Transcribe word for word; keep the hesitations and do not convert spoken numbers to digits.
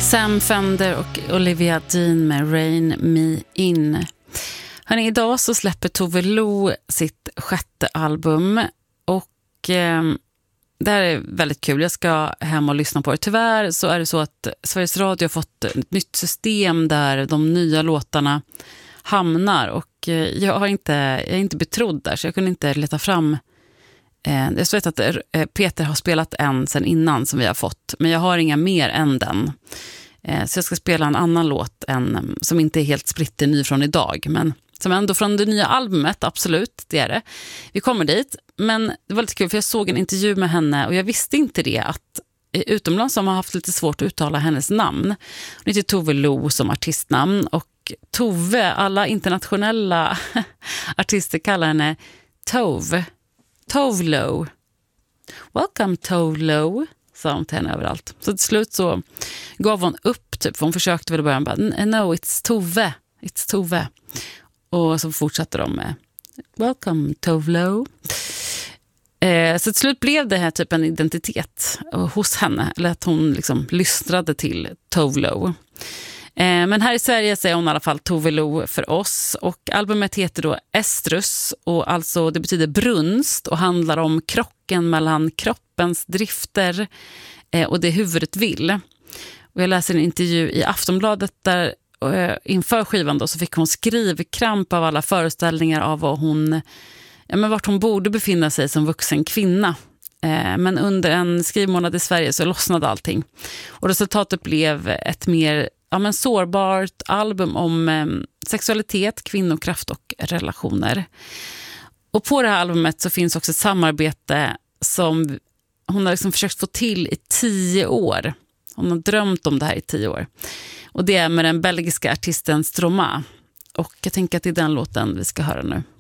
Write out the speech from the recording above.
Sam Fender och Olivia Dean med Rain Me In. Hörrni, idag så släpper Tove Lo sitt sjätte album och eh, det här är väldigt kul. Jag ska hem och lyssna på det. Tyvärr så är det så att Sveriges Radio har fått ett nytt system där de nya låtarna hamnar och eh, jag har inte, jag är inte betrodd där så jag kunde inte leta fram. Eh, jag vet att eh, Peter har spelat en sen innan som vi har fått, men jag har inga mer än den. Eh, så jag ska spela en annan låt än, som inte är helt splitter ny från idag, men som ändå från det nya albumet, absolut, det är det. Vi kommer dit, men det var lite kul för jag såg en intervju med henne och jag visste inte det att utomlands som har haft lite svårt att uttala hennes namn. Hon heter Tove Lo som artistnamn och Tove, alla internationella artister kallar henne Tove. Tove Lo. Welcome Tove Lo, sa hon till henne överallt. Så till slut så gav hon upp typ, för hon försökte väl börja bara, no, it's Tove. It's Tove. Och så fortsatte de med Welcome Tove Lo. Eh, så till slut blev det här typ en identitet hos henne. Eller att hon liksom lystrade till Tove Lo. Eh, men här i Sverige så är hon i alla fall Tove Lo för oss. Och albumet heter då Estrus. Och alltså det betyder brunst och handlar om krocken mellan kroppens drifter eh, och det huvudet vill. Och jag läser en intervju i Aftonbladet där inför skivan då, så fick hon skrivkramp av alla föreställningar av vad hon, ja, men vart hon borde befinna sig som vuxen kvinna. Eh, men under en skrivmånad i Sverige så lossnade allting. Och resultatet blev ett mer ja, men sårbart album om eh, sexualitet, kvinnokraft och relationer. Och på det här albumet så finns också ett samarbete som hon har liksom försökt få till i tio år. Hon har drömt om det här i tio år. Och det är med den belgiska artisten Stromae. Och jag tänker att det är den låten vi ska höra nu.